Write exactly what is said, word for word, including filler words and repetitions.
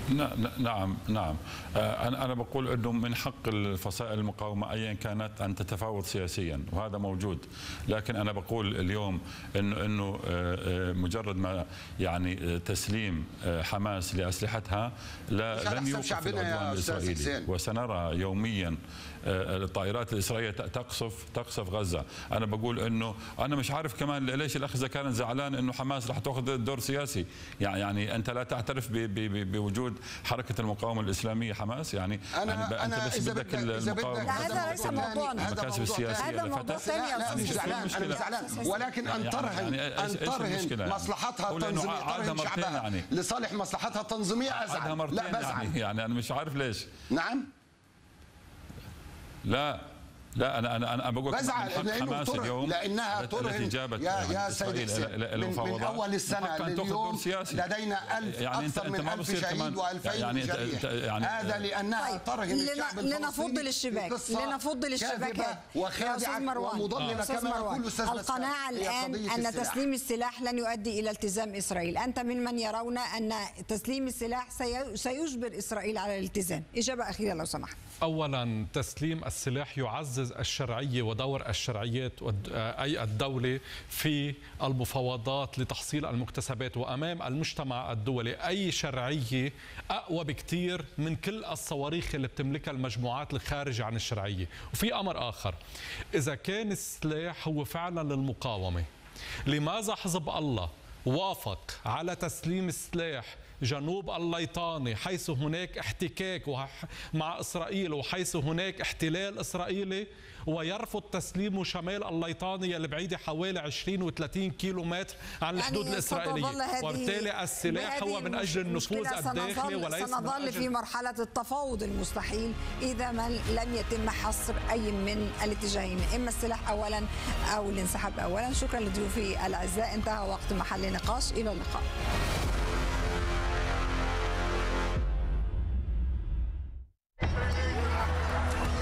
نعم نعم انا انا بقول انه من حق الفصائل المقاومه ايا كانت ان تتفاوض سياسيا، وهذا موجود، لكن انا بقول اليوم انه انه مجرد ما يعني تسليم حماس لاسلحتها لا لن يوقف العدوان الاسرائيلي، وسنرى يوميا الطائرات الاسرائيليه تقصف تقصف غزه. انا بقول انه انا مش عارف كمان ليش الاخ اذا كان زعلان انه حماس راح تاخذ دور سياسي، يعني يعني انت لا تعترف بوجود حركه المقاومه الاسلاميه حماس، يعني انا يعني انا انت بس بدك المقاومه. هذا ليس موضوعنا، المكاسب السياسيه هذا موضوع ثاني. لا انا مش زعلان، انا مش زعلان، ولكن ان ترهن ان ترهن مصلحتها التنظيميه، ترهن شعبها لصالح مصلحتها التنظيميه ازعل، لا بزعل. يعني انا مش عارف ليش. نعم لا لا انا انا انا بقول بزعل لانه ترهن، لانها ترهن يا يا سيد من, من اول السنه لليوم لدينا ألف يعني اكثر من ألف شهيد وألفين يعني جريح، يعني هذا لانها ترهن الشعب الفلسطيني لنفضل الشباك لنفضل الشبكات وخادعه ومضلله كما يقول الاستاذ. القناعه الان ان تسليم السلاح لن يؤدي الى التزام اسرائيل، انت ممن يرون ان تسليم السلاح سيجبر اسرائيل على الالتزام. اجابه اخيره لو سمحت. اولا تسليم السلاح يعزز الشرعية ودور الشرعيات أي الدولة في المفاوضات لتحصيل المكتسبات، وأمام المجتمع الدولي أي شرعية أقوى بكتير من كل الصواريخ اللي بتملكها المجموعات الخارجة عن الشرعية. وفي أمر آخر، إذا كان السلاح هو فعلا للمقاومة، لماذا حزب الله وافق على تسليم السلاح جنوب الليطاني حيث هناك احتكاك مع إسرائيل وحيث هناك احتلال إسرائيلي، ويرفض تسليمه شمال الليطاني اللي بعيدة حوالي عشرين وثلاثين كيلو متر عن الحدود يعني الإسرائيلية؟ وبالتالي السلاح هو من أجل النفوذ الداخلي وليس سنظل في مرحلة التفاوض المستحيل إذا ما لم يتم حصر أي من الاتجاهين، إما السلاح أولا أو الانسحاب أولا. شكرا لضيوفي الأعزاء، انتهى وقت محل نقاش، إلى اللقاء.